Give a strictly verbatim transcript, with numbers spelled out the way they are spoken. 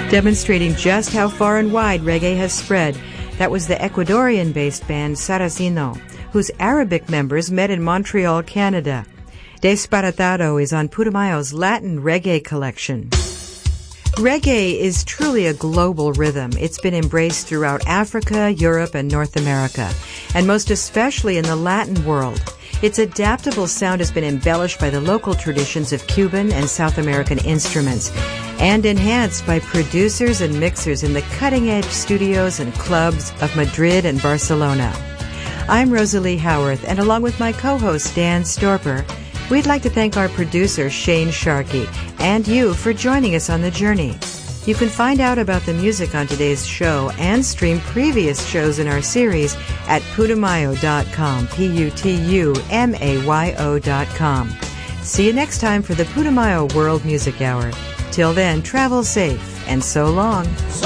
Demonstrating just how far and wide reggae has spread, that was the Ecuadorian-based band Saraceno, whose Arabic members met in Montreal, Canada. Desparatado is on Putumayo's Latin reggae collection. Reggae is truly a global rhythm. It's been embraced throughout Africa, Europe, and North America, and most especially in the Latin world. Its adaptable sound has been embellished by the local traditions of Cuban and South American instruments, and enhanced by producers and mixers in the cutting-edge studios and clubs of Madrid and Barcelona. I'm Rosalie Howarth, and along with my co-host Dan Storper, we'd like to thank our producer Shane Sharkey and you for joining us on the journey. You can find out about the music on today's show and stream previous shows in our series at putumayo dot com, P U T U M A Y O dot com. See you next time for the Putumayo World Music Hour. Till then, travel safe, and so long.